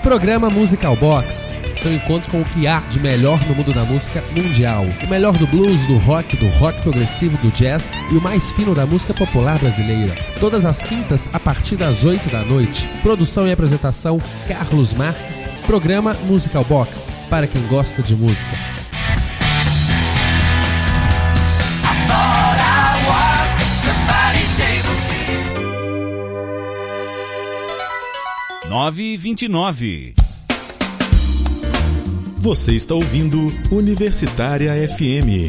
Programa Musical Box, seu encontro com o que há de melhor no mundo da música mundial. O melhor do blues, do rock progressivo, do jazz e o mais fino da música popular brasileira. Todas as quintas, a partir das 8 da noite. Produção e apresentação, Carlos Marques. Programa Musical Box, para quem gosta de música. 9h29. Você está ouvindo Universitária FM.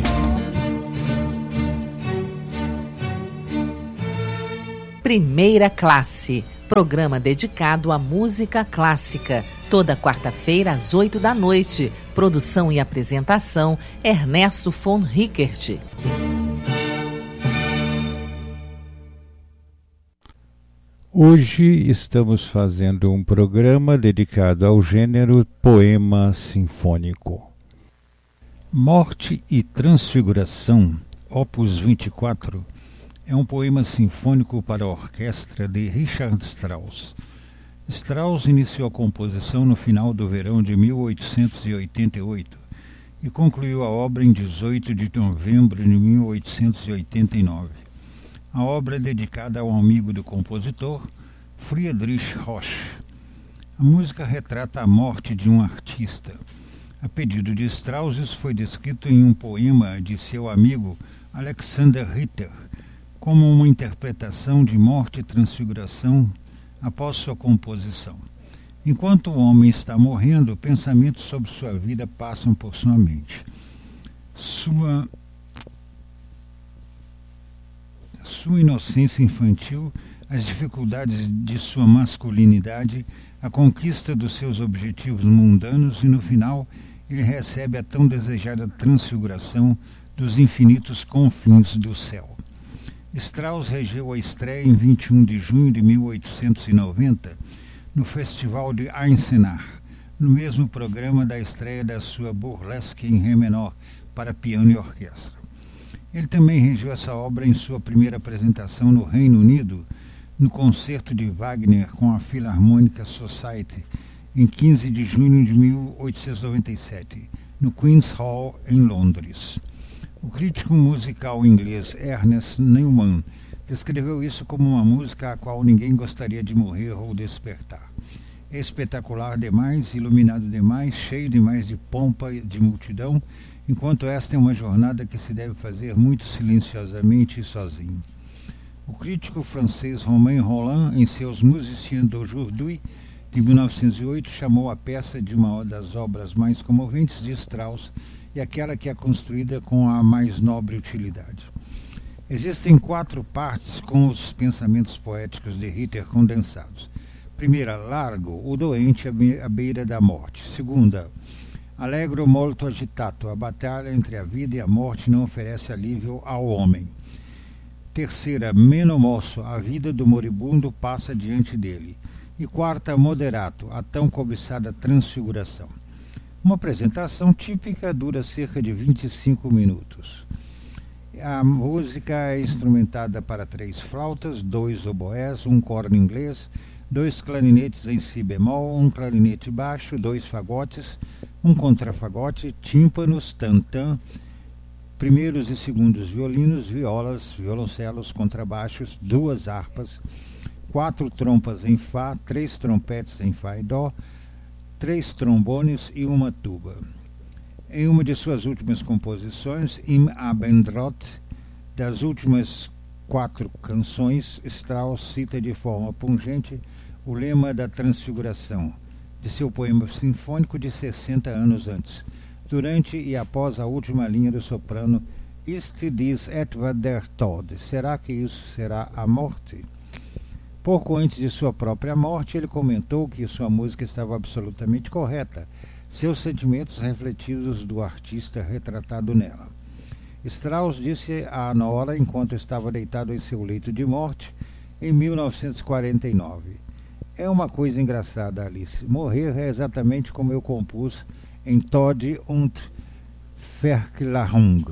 Primeira Classe, programa dedicado à música clássica. Toda quarta-feira às 8 da noite. Produção e apresentação, Ernesto von Rickert. Hoje estamos fazendo um programa dedicado ao gênero poema sinfônico. Morte e Transfiguração, Opus 24, é um poema sinfônico para a orquestra de Richard Strauss. Strauss iniciou a composição no final do verão de 1888 e concluiu a obra em 18 de novembro de 1889. A obra é dedicada ao amigo do compositor, Friedrich Rosch. A música retrata a morte de um artista. A pedido de Strauss, isso foi descrito em um poema de seu amigo Alexander Ritter, como uma interpretação de morte e transfiguração após sua composição. Enquanto o homem está morrendo, pensamentos sobre sua vida passam por sua mente. Sua inocência infantil, as dificuldades de sua masculinidade, a conquista dos seus objetivos mundanos e, no final, ele recebe a tão desejada transfiguração dos infinitos confins do céu. Strauss regeu a estreia em 21 de junho de 1890 no Festival de Eisenach, no mesmo programa da estreia da sua Burlesque em Ré menor para piano e orquestra. Ele também regeu essa obra em sua primeira apresentação no Reino Unido, no concerto de Wagner com a Philharmonic Society, em 15 de junho de 1897, no Queen's Hall, em Londres. O crítico musical inglês Ernest Newman descreveu isso como uma música a qual ninguém gostaria de morrer ou despertar. É espetacular demais, iluminado demais, cheio demais de pompa e de multidão, enquanto esta é uma jornada que se deve fazer muito silenciosamente e sozinho. O crítico francês Romain Rolland, em seus Musiciens d'aujourd'hui, de 1908, chamou a peça de uma das obras mais comoventes de Strauss e aquela que é construída com a mais nobre utilidade. Existem 4 partes com os pensamentos poéticos de Ritter condensados. Primeira, Largo, o doente à beira da morte. Segunda, Allegro molto agitato, a batalha entre a vida e a morte não oferece alívio ao homem. Terceira, Meno mosso, a vida do moribundo passa diante dele. E quarta, Moderato, a tão cobiçada transfiguração. Uma apresentação típica dura cerca de 25 minutos. A música é instrumentada para 3 flautas, 2 oboés, 1 corno inglês, 2 clarinetes em si bemol, 1 clarinete baixo, 2 fagotes, 1 contrafagote, tímpanos, tantã, primeiros e segundos violinos, violas, violoncelos, contrabaixos, 2 harpas, 4 trompas em Fá, 3 trompetes em Fá e Dó, 3 trombones e 1 tuba. Em uma de suas últimas composições, Im Abendrot, das últimas 4 canções, Strauss cita de forma pungente o lema da Transfiguração, de seu poema sinfônico de 60 anos antes, durante e após a última linha do soprano Ist dies etwa der Tod? Será que isso será a morte? Pouco antes de sua própria morte, ele comentou que sua música estava absolutamente correta, seus sentimentos refletidos do artista retratado nela. Strauss disse a Nora enquanto estava deitado em seu leito de morte em 1949. É uma coisa engraçada, Alice. Morrer é exatamente como eu compus em Tod und Verklärung.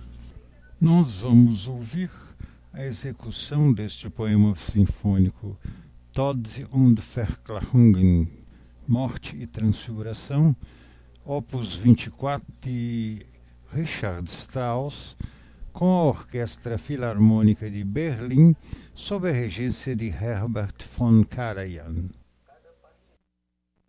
Nós vamos ouvir a execução deste poema sinfônico Tod und Verklärung, Morte e Transfiguração, opus 24 de Richard Strauss, com a Orquestra Filarmônica de Berlim, sob a regência de Herbert von Karajan.